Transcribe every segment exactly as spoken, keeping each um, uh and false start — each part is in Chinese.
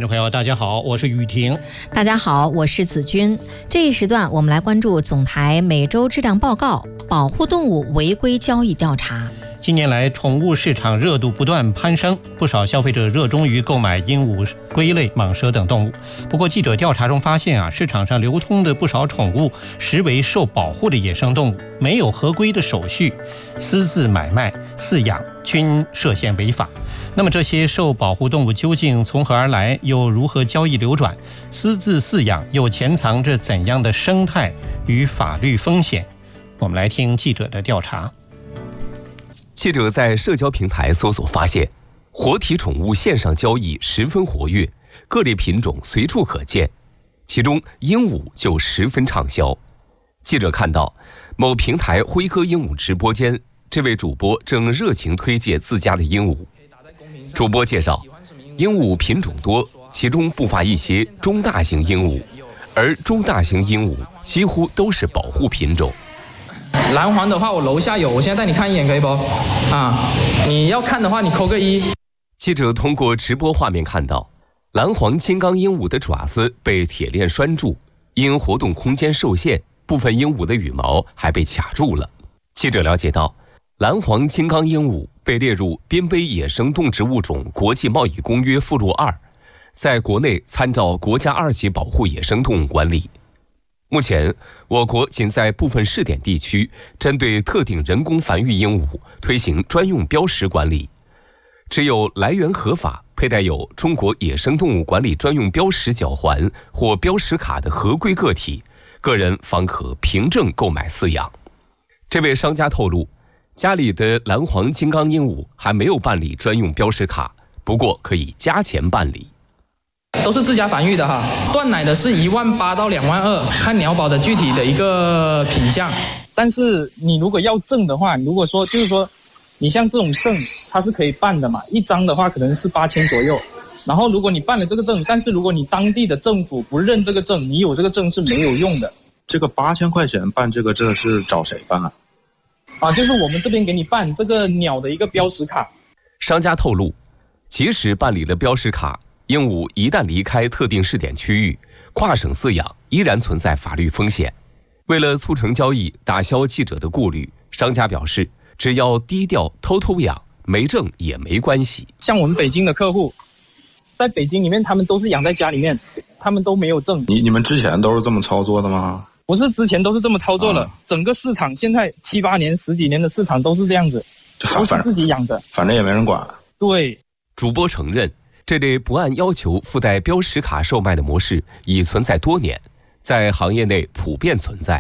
众朋友，大家好，我是雨婷。 大家好，我是子君。这一时段我们来关注总台每周质量报告，保护动物违规交易调查。 近年来，宠物市场热度不断攀升，不少消费者热衷于购买鹦鹉、龟类、蟒蛇等动物。不过，记者调查中发现啊，市场上流通的不少宠物实为受保护的野生动物，没有合规的手续，私自买卖、饲养均涉嫌违法。那么，这些受保护动物究竟从何而来，又如何交易流转？私自饲养又潜藏着怎样的生态与法律风险？我们来听记者的调查。 记者在社交平台搜索发现，活体宠物线上交易十分活跃，各类品种随处可见，其中鹦鹉就十分畅销。记者看到某平台辉哥鹦鹉直播间，这位主播正热情推介自家的鹦鹉。主播介绍，鹦鹉品种多，其中不乏一些中大型鹦鹉，而中大型鹦鹉几乎都是保护品种。 蓝黄的话，我楼下有，我现在带你看一眼，可以不？啊，你要看的话，你扣个一。 记者通过直播画面看到，蓝黄金刚鹦鹉的爪子被铁链拴住，因活动空间受限，部分鹦鹉的羽毛还被卡住了。记者了解到，蓝黄金刚鹦鹉被列入濒危野生动植物种国际贸易公约附录二，在国内参照国家二级保护野生动物管理。目前，我国仅在部分试点地区针对特定人工繁育鹦鹉推行专用标识管理，只有来源合法、佩戴有中国野生动物管理专用标识脚环或标识卡的合规个体，个人方可凭证购买饲养。这位商家透露，家里的蓝黄金刚鹦鹉还没有办理专用标识卡，不过可以加钱办理。 都是自家繁育的哈，断奶的是一万八到两万二，看鸟保的具体的一个品项。但是你如果要证的话，如果说就是说，你像这种证它是可以办的嘛，一张的话可能是八千左右。然后如果你办了这个证，但是如果你当地的政府不认这个证，你有这个证是没有用的。 这个八千块钱办这个证是找谁办啊？ 啊，就是我们这边给你办这个鸟的一个标识卡。 商家透露，即使办理了标识卡，鹦鹉一旦离开特定试点区域，跨省饲养依然存在法律风险。为了促成交易，打消记者的顾虑，商家表示，只要低调偷偷养，没证也没关系。 像我们北京的客户，在北京里面，他们都是养在家里面，他们都没有证。 你你们之前都是这么操作的吗？ 不是，之前都是这么操作了。 啊、 整个市场现在七八年、十几年的市场都是这样子，都是自己养的， 反正也没人管。 对， 主播承认，这类不按要求附带标识卡售卖的模式已存在多年，在行业内普遍存在。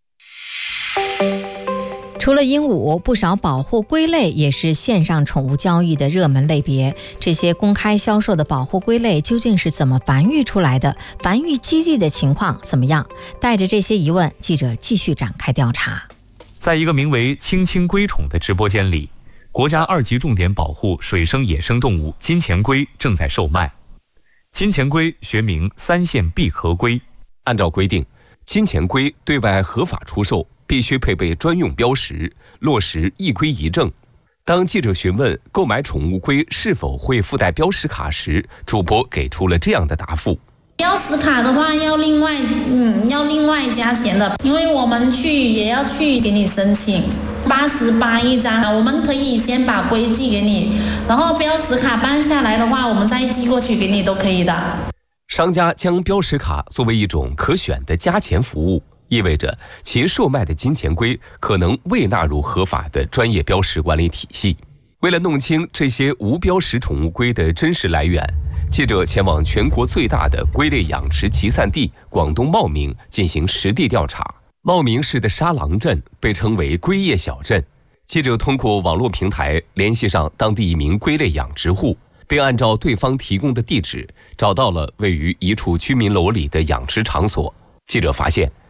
除了鹦鹉，不少保护龟类也是线上宠物交易的热门类别。这些公开销售的保护龟类究竟是怎么繁育出来的？繁育基地的情况怎么样？带着这些疑问，记者继续展开调查。 在一个名为青青龟宠的直播间里，国家二级重点保护水生野生动物金钱龟正在售卖。金钱龟学名三线闭壳龟， 按照规定，金钱龟对外合法出售必须配备专用标识，落实一龟一证。当记者询问购买宠物龟是否会附带标识卡时，主播给出了这样的答复： 标识卡的话要另外，嗯，要另外加钱的，因为我们去也要去给你申请，八十八一张，我们可以先把龟寄给你，然后标识卡办下来的话，我们再寄过去给你都可以的。 商家将标识卡作为一种可选的加钱服务，意味着其售卖的金钱龟可能未纳入合法的专业标识管理体系。为了弄清这些无标识宠物龟的真实来源，记者前往全国最大的龟类养殖集散地广东茂名进行实地调查。茂名市的沙郎镇被称为龟业小镇，记者通过网络平台联系上当地一名龟类养殖户，并按照对方提供的地址找到了位于一处居民楼里的养殖场所。记者发现，